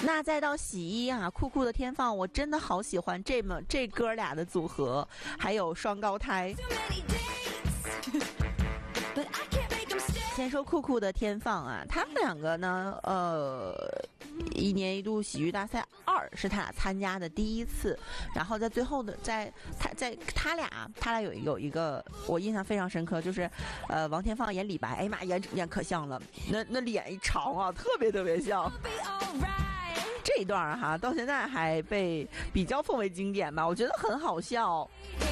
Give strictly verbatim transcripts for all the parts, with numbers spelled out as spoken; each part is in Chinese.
那再到洗衣啊，酷酷的天放，我真的好喜欢这么这哥俩的组合，还有双胞胎。先说酷酷的天放啊，他们两个呢，呃，一年一度喜剧大赛二是他俩参加的第一次，然后在最后的在他在他俩他俩有有一个我印象非常深刻，就是呃王天放演李白，哎妈演演可像了，那那脸一长啊，特别特别像。这一段哈到现在还被比较奉为经典吧，我觉得很好笑。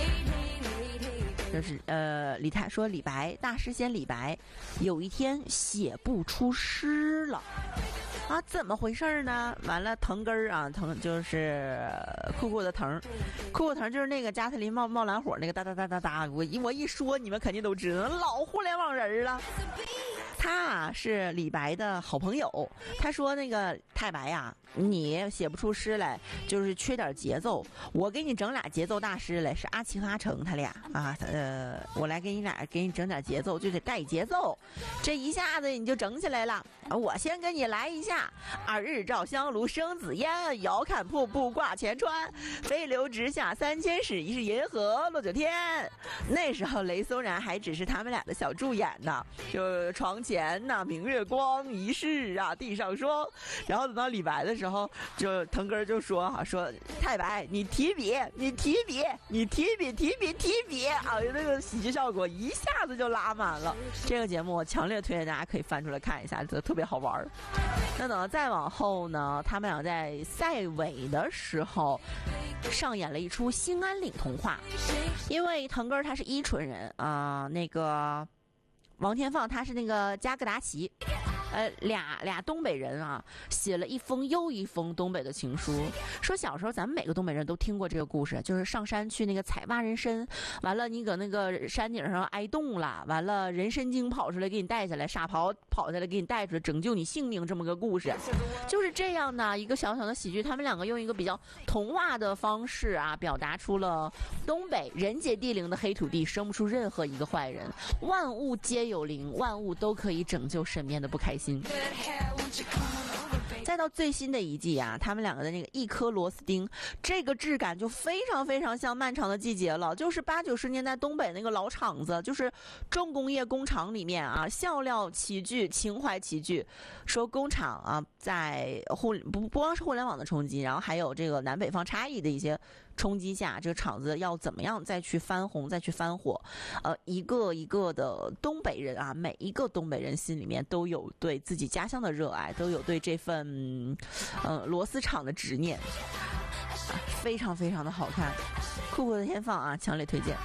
就是呃，李太说李白大诗仙李白有一天写不出诗了啊，怎么回事呢？完了，腾根儿啊，腾就是酷酷的腾，酷酷腾就是那个加特林冒冒蓝火那个哒哒哒哒哒，我一我一说你们肯定都知道，老互联网人了。他啊是李白的好朋友，他说那个太白呀、啊，你写不出诗来，就是缺点节奏，我给你整俩节奏大师来，是阿晴阿成他俩啊，呃，我来给你俩给你整点节奏，就得带节奏，这一下子你就整起来了。我先给你来一下，二日照香炉生紫烟，遥看瀑布挂前川，飞流直下三千尺，疑是银河落九天。那时候雷松然还只是他们俩的小助演呢，就床前前呐、啊，明月光，疑是啊，地上霜。然后等到李白的时候，就腾根就说哈、啊，说太白，你提笔，你提笔，你提笔，提笔，提笔啊，那个喜剧效果一下子就拉满了。这个节目我强烈推荐大家可以翻出来看一下，觉得特别好玩。那等到再往后呢，他们俩在赛尾的时候上演了一出《兴安岭童话》，因为腾根他是伊春人啊、呃，那个。王天放他是那个加格达奇，呃，俩俩东北人啊，写了一封又一封东北的情书，说小时候咱们每个东北人都听过这个故事，就是上山去那个采挖人参，完了你搁那个山顶上挨冻了，完了人参精跑出来给你带下来，傻袍跑下来给你带出来，拯救你性命，这么个故事，就是这样的一个小小的喜剧，他们两个用一个比较童话的方式啊，表达出了东北人杰地灵的黑土地生不出任何一个坏人，万物皆有灵，万物都可以拯救身边的不开心。再到最新的一季啊，他们两个的那个一颗螺丝钉，这个质感就非常非常像漫长的季节了，就是八九十年代东北那个老厂子，就是重工业工厂里面啊，笑料齐聚，情怀齐聚。说工厂啊，在互不不光是互联网的冲击，然后还有这个南北方差异的一些冲击下，这个厂子要怎么样再去翻红，再去翻火？呃，一个一个的东北人啊，每一个东北人心里面都有对自己家乡的热爱，都有对这份。嗯，呃，螺丝厂的执念，啊，非常非常的好看，酷酷的天放啊，强烈推荐。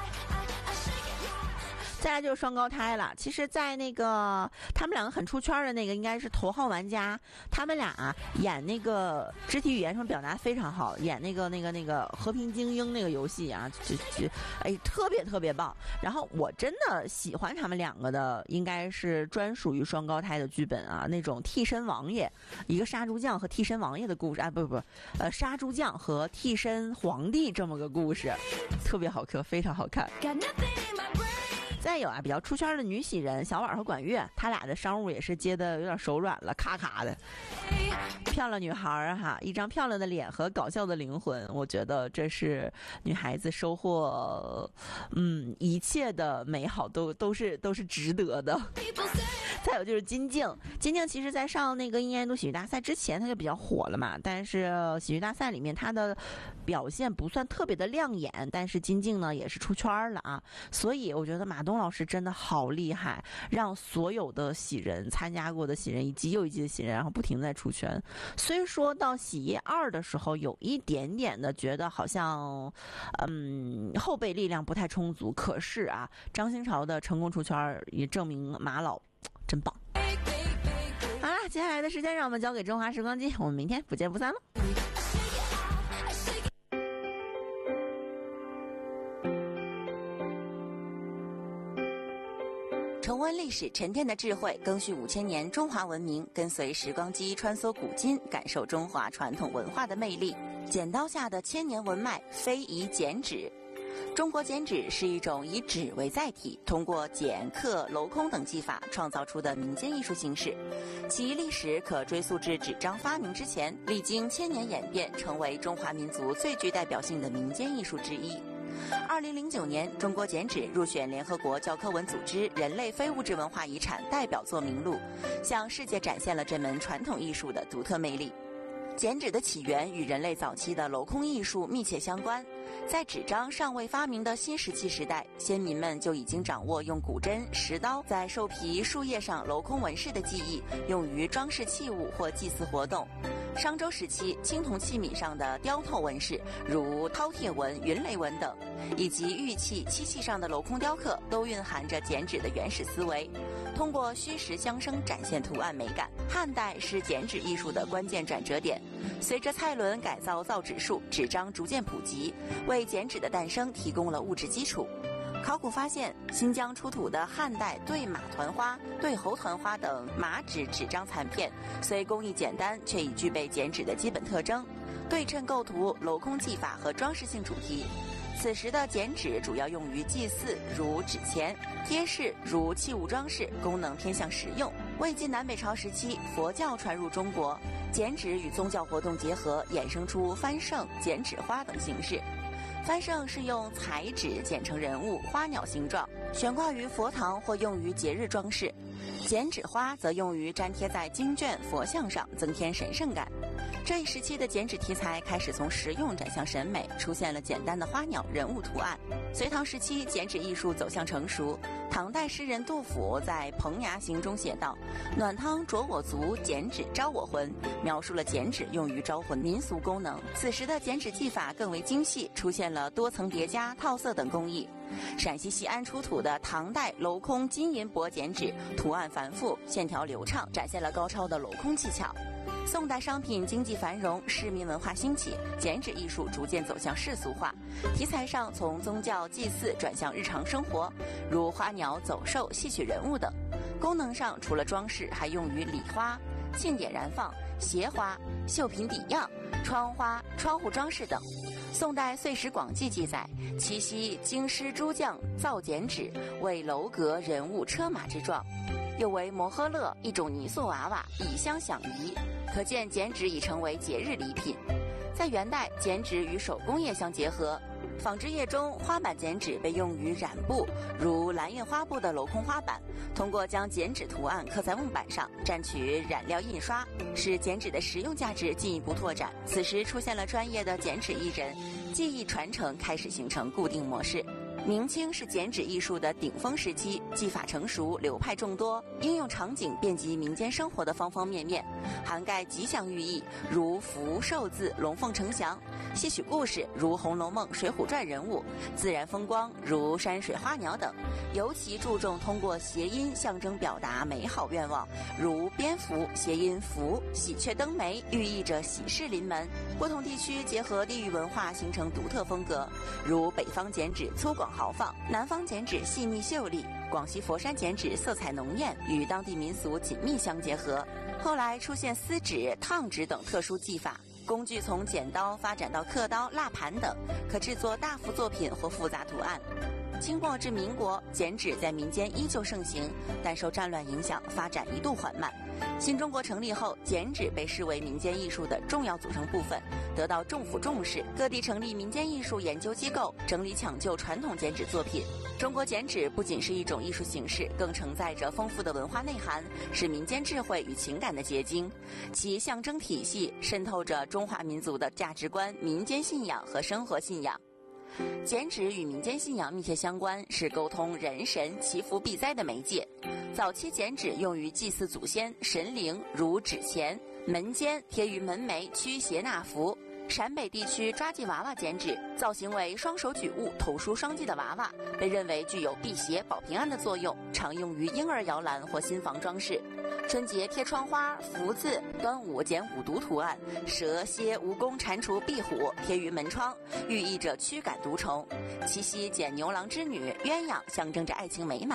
再来就是双胞胎了，其实在那个他们两个很出圈的那个应该是头号玩家，他们俩、啊、演那个肢体语言上表达非常好，演那个那个那个和平精英那个游戏啊，就就哎特别特别棒。然后我真的喜欢他们两个的应该是专属于双胞胎的剧本啊，那种替身王爷，一个杀猪匠和替身王爷的故事啊，不不不，呃杀猪匠和替身皇帝这么个故事，特别好看，非常好看。再有啊，比较出圈的女喜人小婉和管乐，他俩的商务也是接的有点手软了，咔咔的。漂亮女孩哈，一张漂亮的脸和搞笑的灵魂，我觉得这是女孩子收获，嗯，一切的美好都都是都是值得的。再有就是金靖，金靖其实在上那个一年一度喜剧大赛之前，他就比较火了嘛。但是喜剧大赛里面他的表现不算特别的亮眼，但是金靖呢也是出圈了啊。所以我觉得马东老师真的好厉害，让所有的喜人参加过的喜人一季又一季的喜人，然后不停地在出圈。虽说到喜业二的时候，有一点点的觉得好像，嗯，后备力量不太充足。可是啊，张新潮的成功出圈也证明马老真棒。好了，接下来的时间让我们交给中华时光机，我们明天不见不散了。 重温历史沉淀的智慧，更续五千年中华文明，跟随时光机穿梭古今，感受中华传统文化的魅力。剪刀下的千年文脉，非遗剪纸。 中国剪纸是一种以纸为载体，通过剪、刻、镂空等技法创造出的民间艺术形式，其历史可追溯至纸张发明之前，历经千年演变，成为中华民族最具代表性的民间艺术之一。二零零九年，中国剪纸入选联合国教科文组织人类非物质文化遗产代表作名录，向世界展现了这门传统艺术的独特魅力。剪纸的起源与人类早期的镂空艺术密切相关。在纸张尚未发明的新石器时代，先民们就已经掌握用骨针、石刀在兽皮、树叶上镂空纹饰的技艺，用于装饰器物或祭祀活动。商周时期，青铜器皿上的雕透纹饰，如饕餮纹、云雷纹等，以及玉器、漆器上的镂空雕刻，都蕴含着剪纸的原始思维，通过虚实相生展现图案美感。汉代是剪纸艺术的关键转折点，随着蔡伦改造造纸术，纸张逐渐普及，为剪纸的诞生提供了物质基础。考古发现，新疆出土的汉代对马团花、对猴团花等麻纸纸张残片，虽工艺简单，却已具备剪纸的基本特征：对称构图、镂空技法和装饰性主题。此时的剪纸主要用于祭祀，如纸钱；贴饰，如器物装饰，功能偏向实用。魏晋南北朝时期，佛教传入中国，剪纸与宗教活动结合，衍生出翻圣、剪纸花等形式。翻圣是用彩纸剪成人物、花鸟形状，悬挂于佛堂或用于节日装饰；剪纸花则用于粘贴在经卷、佛像上，增添神圣感。这一时期的剪纸题材开始从实用转向审美，出现了简单的花鸟、人物图案。隋唐时期，剪纸艺术走向成熟。唐代诗人杜甫在《蓬崖行》中写道：“暖汤灼我足，剪纸招我魂”，描述了剪纸用于招魂民俗功能。此时的剪纸技法更为精细，出现了多层叠加、套色等工艺。陕西西安出土的唐代镂空金银箔剪纸，图案繁复，线条流畅，展现了高超的镂空技巧。宋代商品经济繁荣，市民文化兴起，剪纸艺术逐渐走向世俗化，题材上从宗教祭祀转向日常生活，如花鸟、走兽、戏曲人物等。功能上除了装饰，还用于礼花、庆典燃放、鞋花、绣品底样、窗花、窗户装饰等。宋代《岁时广记》记载，齐溪京师诸匠造剪纸，为楼阁、人物、车马之状，又为摩诃勒，一种泥塑娃娃，以香享仪。可见剪纸已成为节日礼品。在元代，剪纸与手工业相结合，纺织业中花板剪纸被用于染布，如蓝印花布的镂空花板，通过将剪纸图案刻在木板上，蘸取染料印刷，使剪纸的实用价值进一步拓展。此时出现了专业的剪纸艺人，技艺传承开始形成固定模式。明清是剪纸艺术的顶峰时期，技法成熟，流派众多，应用场景遍及民间生活的方方面面，涵盖吉祥寓意，如福寿字、龙凤呈祥；戏曲故事，如《红楼梦》《水浒传》人物；自然风光，如山水花鸟等。尤其注重通过谐音象征表达美好愿望，如蝙蝠谐音福，喜鹊登梅寓意着喜事临门。不同地区结合地域文化形成独特风格，如北方剪纸粗犷豪放，南方剪纸细腻秀丽，广西佛山剪纸色彩浓艳，与当地民俗紧密相结合。后来出现丝纸、烫纸等特殊技法，工具从剪刀发展到刻刀、蜡盘等，可制作大幅作品或复杂图案。清末至民国，剪纸在民间依旧盛行，但受战乱影响，发展一度缓慢。新中国成立后，剪纸被视为民间艺术的重要组成部分，得到政府重视。各地成立民间艺术研究机构，整理抢救传统剪纸作品。中国剪纸不仅是一种艺术形式，更承载着丰富的文化内涵，是民间智慧与情感的结晶。其象征体系渗透着中华民族的价值观、民间信仰和生活信仰。剪纸与民间信仰密切相关，是沟通人神、祈福避灾的媒介。早期剪纸用于祭祀祖先、神灵，如纸钱；门间贴于门楣驱邪纳福。陕北地区抓祭娃娃剪纸，造型为双手举物、头梳双髻的娃娃，被认为具有辟邪保平安的作用，常用于婴儿摇篮或新房装饰。春节贴窗花、福字；端午剪五毒图案，蛇、蝎、蜈蚣、蟾蜍、壁虎贴于门窗，寓意着驱赶毒虫；七夕剪牛郎织女、鸳鸯，象征着爱情美满。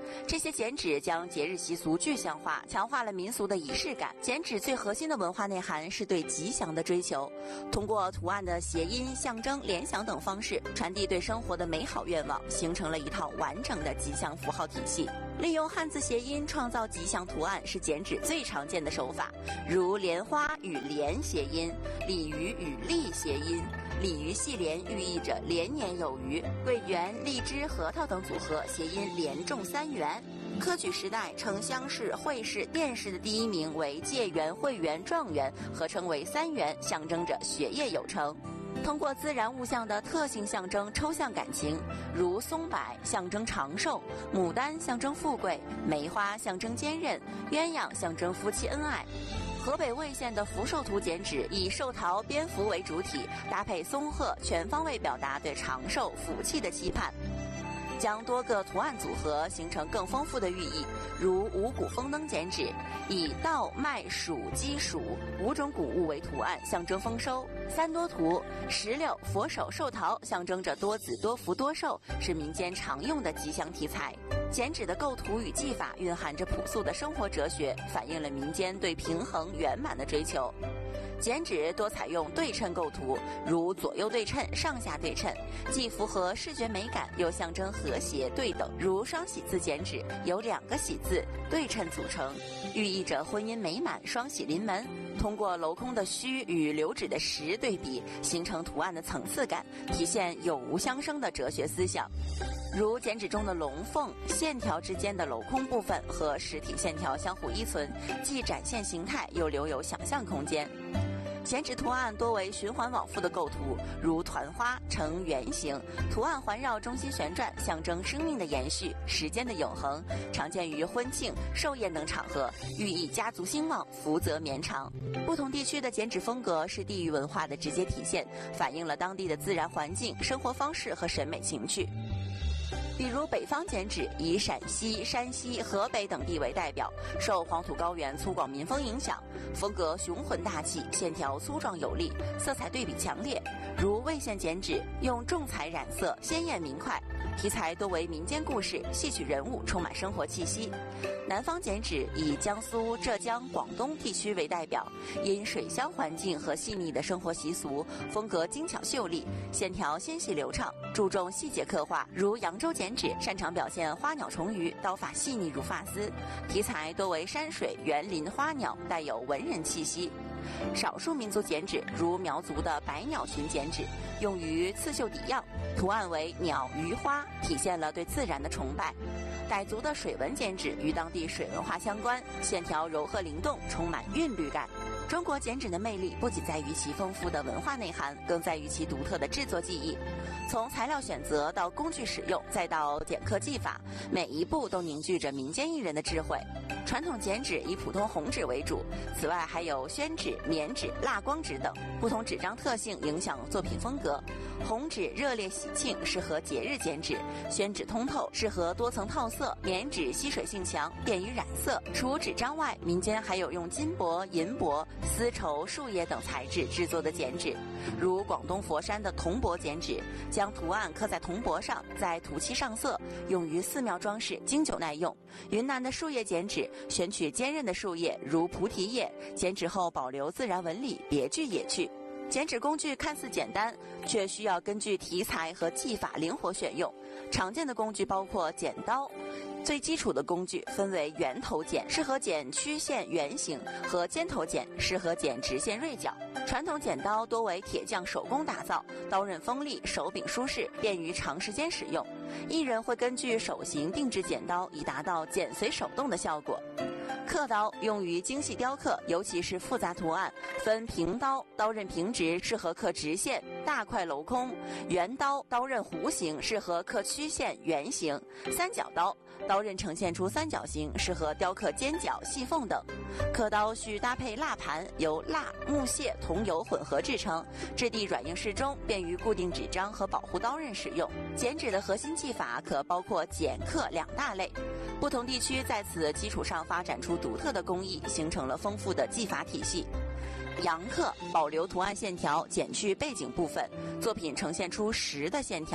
这些剪纸将节日习俗具象化，强化了民俗的仪式感。剪纸最核心的文化内涵是对吉祥的追求，通过图案的谐音、象征、联想等方式，传递对生活的美好愿望，形成了一套完整的吉祥符号体系。利用汉字谐音创造吉祥图案是剪纸最常见的手法，如莲花与莲谐音，鲤鱼与荔谐音。鲤鱼系莲寓意着连年有余，桂圆、荔枝、核桃等组合谐音连中三元。科举时代称乡试、会试、殿试的第一名为解元、会元、状元，合称为三元，象征着学业有成。通过自然物象的特性象征抽象感情，如松柏象征长寿，牡丹象征富贵，梅花象征坚韧，鸳鸯象征夫妻恩爱。河北魏县的福寿图剪纸以寿桃、蝙蝠为主体，搭配松鹤，全方位表达对长寿、福气的期盼。将多个图案组合，形成更丰富的寓意，如五谷丰登剪纸，以稻、麦、黍、鸡、黍五种谷物为图案，象征丰收。三多图，石榴、佛手、寿桃象征着多子多福多寿，是民间常用的吉祥题材。剪纸的构图与技法蕴含着朴素的生活哲学，反映了民间对平衡圆满的追求。剪纸多采用对称构图，如左右对称、上下对称，既符合视觉美感，又象征和谐对等。如双喜字剪纸，由两个喜字对称组成，寓意着婚姻美满、双喜临门。通过镂空的虚与留指的实对比，形成图案的层次感，体现有无相生的哲学思想。如剪纸中的龙凤，线条之间的镂空部分和实体线条相互依存，既展现形态，又留有想象空间。剪纸图案多为循环往复的构图，如团花呈圆形，图案环绕中心旋转，象征生命的延续、时间的永恒，常见于婚庆、寿宴等场合，寓意家族兴旺、福泽绵长。不同地区的剪纸风格是地域文化的直接体现，反映了当地的自然环境、生活方式和审美情趣。比如北方剪纸以陕西、山西、河北等地为代表，受黄土高原粗犷民风影响，风格雄浑大气，线条粗壮有力，色彩对比强烈。如魏县剪纸用重彩染色，鲜艳明快，题材多为民间故事，戏曲人物，充满生活气息。南方剪纸以江苏、浙江、广东地区为代表，因水乡环境和细腻的生活习俗，风格精巧秀丽，线条纤细流畅，注重细节刻画。如扬州剪纸擅长表现花鸟虫鱼，刀法细腻如发丝，题材多为山水、园林、花鸟，带有文人气息。少数民族剪纸如苗族的百鸟群剪纸，用于刺绣底样，图案为鸟、鱼、花，体现了对自然的崇拜。傣族的水纹剪纸与当地水文化相关，线条柔和灵动，充满韵律感。中国剪纸的魅力不仅在于其丰富的文化内涵，更在于其独特的制作技艺。从材料选择到工具使用，再到剪刻技法，每一步都凝聚着民间艺人的智慧。传统剪纸以普通红纸为主，此外还有宣纸、棉纸、蜡光纸等，不同纸张特性影响作品风格。红纸热烈喜庆，适合节日剪纸；宣纸通透，适合多层套色；棉纸吸水性强，便于染色。除纸张外，民间还有用金箔、银箔、丝绸、树叶等材质制作的剪纸，如广东佛山的铜箔剪纸，将图案刻在铜箔上，再涂漆上色，用于寺庙装饰，经久耐用。云南的树叶剪纸，选取坚韧的树叶，如菩提叶，剪纸后保留自然纹理，别具野趣。剪纸工具看似简单，却需要根据题材和技法灵活选用。常见的工具包括剪刀，最基础的工具分为圆头剪，适合剪曲线圆形，和尖头剪，适合剪直线锐角。传统剪刀多为铁匠手工打造，刀刃锋利，手柄舒适，便于长时间使用。艺人会根据手型定制剪刀，以达到剪随手动的效果。刻刀用于精细雕刻，尤其是复杂图案，分平刀，刀刃平直，适合刻直线、大块镂空；圆刀，刀刃弧形，适合刻曲线、圆形；三角刀，刀刃呈现出三角形，适合雕刻尖角、细缝等。刻刀需搭配蜡盘，由蜡、木屑、桐油混合制成，质地软硬适中，便于固定纸张和保护刀刃使用。剪纸的核心技法可包括剪刻两大类，不同地区在此基础上发展出独特的工艺，形成了丰富的技法体系。阳刻保留图案线条，减去背景部分，作品呈现出实的线条。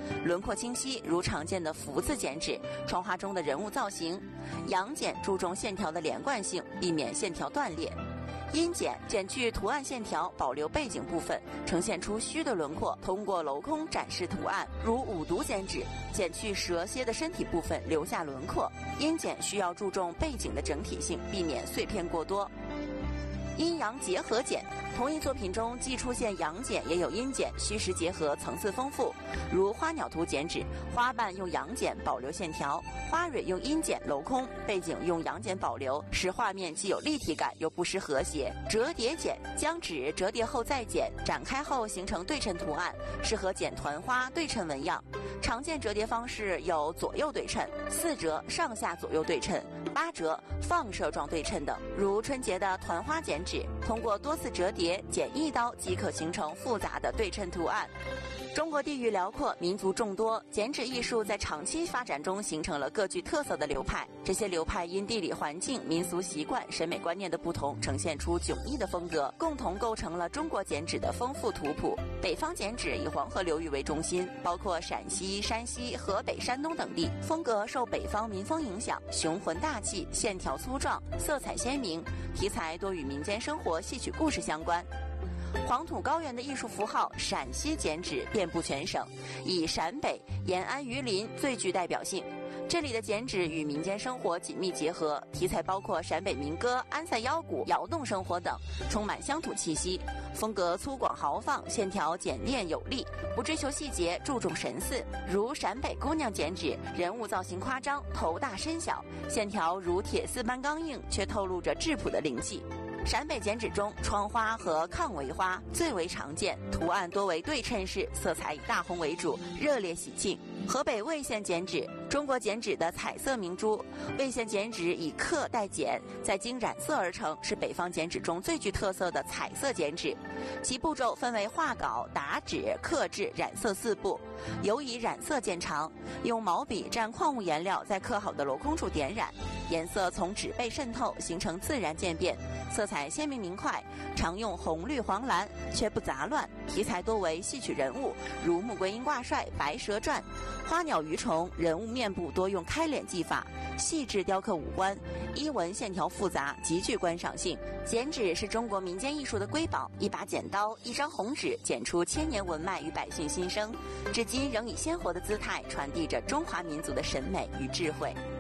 轮廓清晰，如常见的福字剪纸，窗花中的人物造型。阳剪注重线条的连贯性，避免线条断裂。阴剪剪去图案线条，保留背景部分，呈现出虚的轮廓，通过镂空展示图案。如五毒剪纸，剪去蛇蝎的身体部分，留下轮廓。阴剪需要注重背景的整体性，避免碎片过多。阴阳结合剪，同一作品中既出现阳剪也有阴剪，虚实结合，层次丰富。如花鸟图剪纸，花瓣用阳剪保留线条，花蕊用阴剪镂空，背景用阳剪保留，使画面既有立体感又不失和谐。折叠剪，将纸折叠后再剪，展开后形成对称图案，适合剪团花、对称纹样。常见折叠方式有左右对称、四折上下左右对称、八折放射状对称等。如春节的团花剪纸，通过多次折叠，剪一刀即可形成复杂的对称图案。中国地域辽阔，民族众多，剪纸艺术在长期发展中形成了各具特色的流派。这些流派因地理环境、民俗习惯、审美观念的不同，呈现出迥异的风格，共同构成了中国剪纸的丰富图谱。北方剪纸以黄河流域为中心，包括陕西、山西、河北、山东等地，风格受北方民风影响，雄浑大气，线条粗壮，色彩鲜明，题材多与民间生活、戏曲故事相关。黄土高原的艺术符号陕西剪纸遍布全省，以陕北、延安、榆林最具代表性。这里的剪纸与民间生活紧密结合，题材包括陕北民歌、安塞腰鼓、窑洞生活等，充满乡土气息。风格粗犷豪放，线条简练有力，不追求细节，注重神似。如陕北姑娘剪纸，人物造型夸张，头大身小，线条如铁丝般刚硬，却透露着质朴的灵气。陕北剪纸中，窗花和抗围花最为常见，图案多为对称式，色彩以大红为主，热烈喜庆。河北魏县剪纸，中国剪纸的彩色明珠。魏县剪纸以刻带剪，再经染色而成，是北方剪纸中最具特色的彩色剪纸。其步骤分为画稿、打纸、刻制、染色四步，尤以染色见长。用毛笔蘸矿物颜料在刻好的镂空处点染，颜色从纸背渗透，形成自然渐变，色彩鲜明明快，常用红绿黄蓝，却不杂乱。题材多为戏曲人物，如穆桂英挂帅、白蛇传、花鸟鱼虫，人物面部多用开脸技法，细致雕刻五官，衣纹线条复杂，极具观赏性。剪纸是中国民间艺术的瑰宝，一把剪刀，一张红纸，剪出千年文脉与百姓心声，至今仍以鲜活的姿态传递着中华民族的审美与智慧。